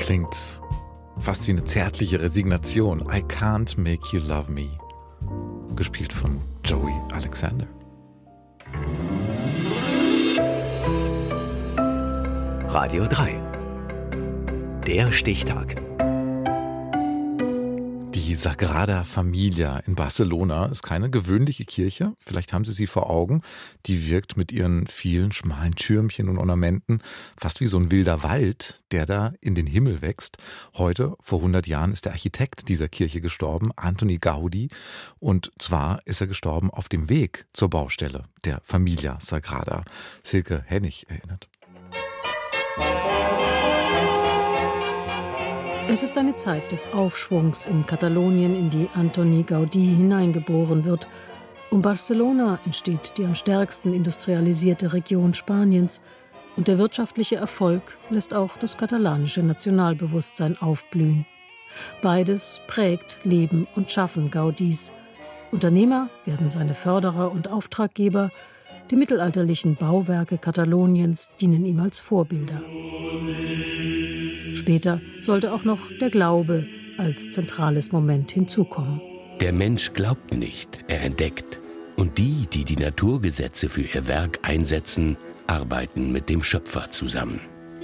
Klingt fast wie eine zärtliche Resignation. I can't make you love me. Gespielt von Joey Alexander. Radio 3. Der Stichtag. Die Sagrada Familia in Barcelona ist keine gewöhnliche Kirche. Vielleicht haben Sie sie vor Augen. Die wirkt mit ihren vielen schmalen Türmchen und Ornamenten fast wie so ein wilder Wald, der da in den Himmel wächst. Heute, vor 100 Jahren, ist der Architekt dieser Kirche gestorben, Antoni Gaudí. Und zwar ist er gestorben auf dem Weg zur Baustelle der Familia Sagrada. Silke Hennig erinnert. Es ist eine Zeit des Aufschwungs in Katalonien, in die Antoni Gaudí hineingeboren wird. Um Barcelona entsteht die am stärksten industrialisierte Region Spaniens. Und der wirtschaftliche Erfolg lässt auch das katalanische Nationalbewusstsein aufblühen. Beides prägt Leben und Schaffen Gaudís. Unternehmer werden seine Förderer und Auftraggeber. Die mittelalterlichen Bauwerke Kataloniens dienen ihm als Vorbilder. Später sollte auch noch der Glaube als zentrales Moment hinzukommen. Der Mensch glaubt nicht, er entdeckt. Und die, die die Naturgesetze für ihr Werk einsetzen, arbeiten mit dem Schöpfer zusammen.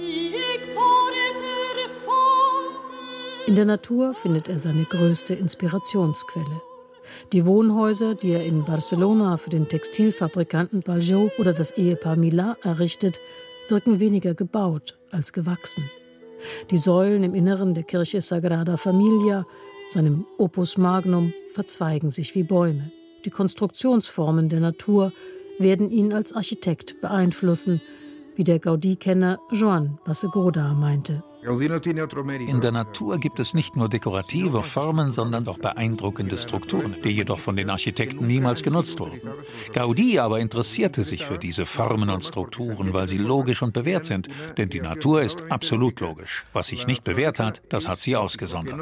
In der Natur findet er seine größte Inspirationsquelle. Die Wohnhäuser, die er in Barcelona für den Textilfabrikanten Pajot oder das Ehepaar Milà errichtet, wirken weniger gebaut als gewachsen. Die Säulen im Inneren der Kirche Sagrada Familia, seinem Opus Magnum, verzweigen sich wie Bäume. Die Konstruktionsformen der Natur werden ihn als Architekt beeinflussen, wie der Gaudí-Kenner Joan Bassegoda meinte. In der Natur gibt es nicht nur dekorative Formen, sondern auch beeindruckende Strukturen, die jedoch von den Architekten niemals genutzt wurden. Gaudí aber interessierte sich für diese Formen und Strukturen, weil sie logisch und bewährt sind, denn die Natur ist absolut logisch. Was sich nicht bewährt hat, das hat sie ausgesondert.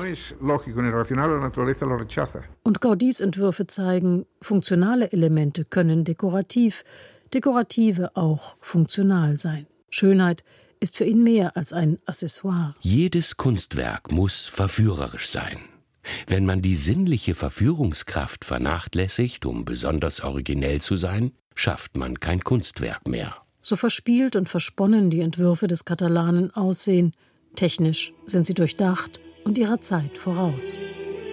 Und Gaudís Entwürfe zeigen, funktionale Elemente können dekorative auch funktional sein. Schönheit ist für ihn mehr als ein Accessoire. Jedes Kunstwerk muss verführerisch sein. Wenn man die sinnliche Verführungskraft vernachlässigt, um besonders originell zu sein, schafft man kein Kunstwerk mehr. So verspielt und versponnen die Entwürfe des Katalanen aussehen, technisch sind sie durchdacht und ihrer Zeit voraus.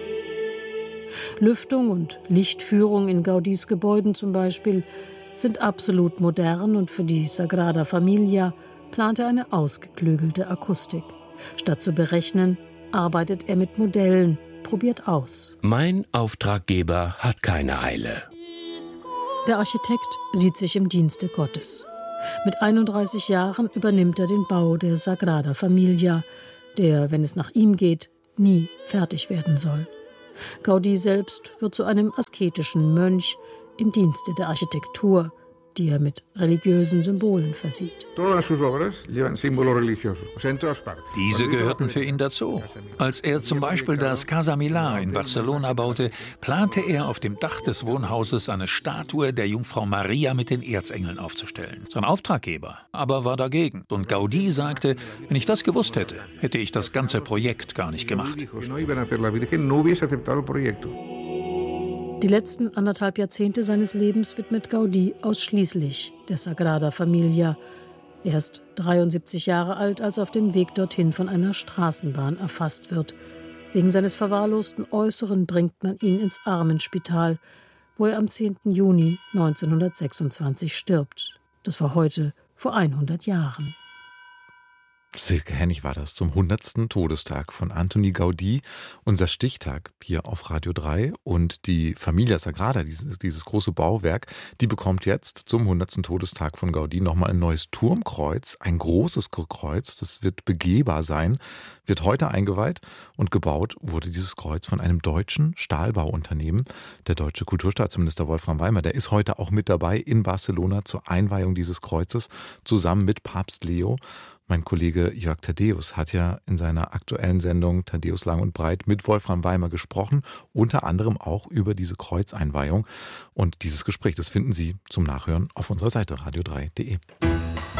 Lüftung und Lichtführung in Gaudís Gebäuden zum Beispiel sind absolut modern und für die Sagrada Familia plant er eine ausgeklügelte Akustik. Statt zu berechnen, arbeitet er mit Modellen, probiert aus. Mein Auftraggeber hat keine Eile. Der Architekt sieht sich im Dienste Gottes. Mit 31 Jahren übernimmt er den Bau der Sagrada Familia, der, wenn es nach ihm geht, nie fertig werden soll. Gaudí selbst wird zu einem asketischen Mönch im Dienste der Architektur, die er mit religiösen Symbolen versieht. Diese gehörten für ihn dazu. Als er zum Beispiel das Casa Milà in Barcelona baute, plante er auf dem Dach des Wohnhauses eine Statue der Jungfrau Maria mit den Erzengeln aufzustellen. Sein Auftraggeber aber war dagegen. Und Gaudí sagte, wenn ich das gewusst hätte, hätte ich das ganze Projekt gar nicht gemacht. Die letzten 1,5 Jahrzehnte seines Lebens widmet Gaudí ausschließlich der Sagrada Familia. Er ist 73 Jahre alt, als er auf dem Weg dorthin von einer Straßenbahn erfasst wird. Wegen seines verwahrlosten Äußeren bringt man ihn ins Armenspital, wo er am 10. Juni 1926 stirbt. Das war heute vor 100 Jahren. Silke Hennig war das zum 100. Todestag von Antoni Gaudí. Unser Stichtag hier auf Radio 3 und die Familia Sagrada, dieses große Bauwerk, die bekommt jetzt zum 100. Todestag von Gaudí nochmal ein neues Turmkreuz, ein großes Kreuz, das wird begehbar sein, wird heute eingeweiht und gebaut wurde dieses Kreuz von einem deutschen Stahlbauunternehmen. Der deutsche Kulturstaatsminister Wolfram Weimer, der ist heute auch mit dabei in Barcelona zur Einweihung dieses Kreuzes, zusammen mit Papst Leo. Mein Kollege Jörg Thaddeus hat ja in seiner aktuellen Sendung Thaddeus Lang und Breit mit Wolfram Weimer gesprochen, unter anderem auch über diese Kreuzeinweihung. Und dieses Gespräch, das finden Sie zum Nachhören auf unserer Seite radio3.de.